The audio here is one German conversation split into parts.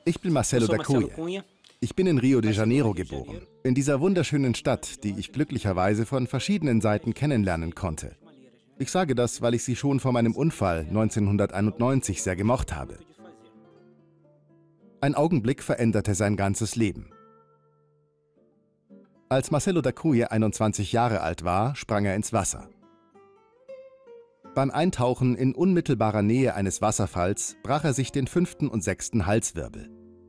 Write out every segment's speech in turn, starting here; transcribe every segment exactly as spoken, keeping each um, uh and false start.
Ich bin Marcelo da Cunha. Ich bin in Rio de Janeiro geboren, in dieser wunderschönen Stadt, die ich glücklicherweise von verschiedenen Seiten kennenlernen konnte. Ich sage das, weil ich sie schon vor meinem Unfall neunzehnhunderteinundneunzig sehr gemocht habe. Ein Augenblick veränderte sein ganzes Leben. Als Marcelo da Cunha einundzwanzig Jahre alt war, sprang er ins Wasser. Beim Eintauchen in unmittelbarer Nähe eines Wasserfalls brach er sich den fünften und sechsten Halswirbel.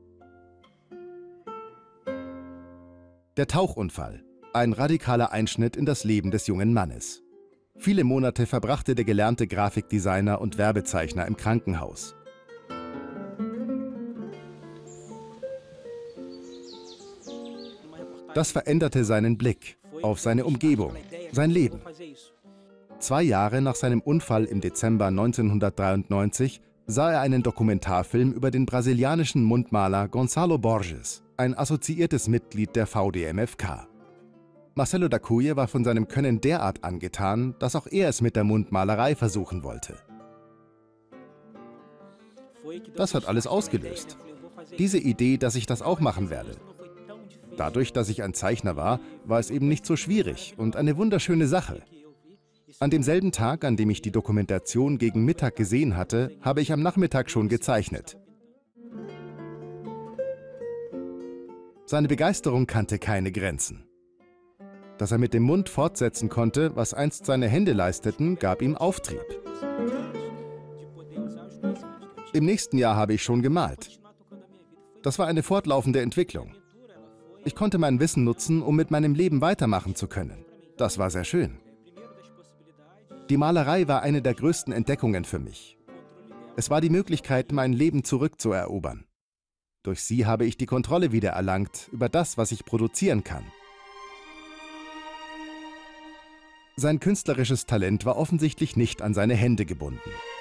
Der Tauchunfall, ein radikaler Einschnitt in das Leben des jungen Mannes. Viele Monate verbrachte der gelernte Grafikdesigner und Werbezeichner im Krankenhaus. Das veränderte seinen Blick auf seine Umgebung, sein Leben. Zwei Jahre nach seinem Unfall im Dezember neunzehnhundertdreiundneunzig sah er einen Dokumentarfilm über den brasilianischen Mundmaler Gonçalo Borges, ein assoziiertes Mitglied der V D M F K. Marcelo da Cunha war von seinem Können derart angetan, dass auch er es mit der Mundmalerei versuchen wollte. Das hat alles ausgelöst. Diese Idee, dass ich das auch machen werde. Dadurch, dass ich ein Zeichner war, war es eben nicht so schwierig und eine wunderschöne Sache. An demselben Tag, an dem ich die Dokumentation gegen Mittag gesehen hatte, habe ich am Nachmittag schon gezeichnet. Seine Begeisterung kannte keine Grenzen. Dass er mit dem Mund fortsetzen konnte, was einst seine Hände leisteten, gab ihm Auftrieb. Im nächsten Jahr habe ich schon gemalt. Das war eine fortlaufende Entwicklung. Ich konnte mein Wissen nutzen, um mit meinem Leben weitermachen zu können. Das war sehr schön. Die Malerei war eine der größten Entdeckungen für mich. Es war die Möglichkeit, mein Leben zurückzuerobern. Durch sie habe ich die Kontrolle wiedererlangt über das, was ich produzieren kann. Sein künstlerisches Talent war offensichtlich nicht an seine Hände gebunden.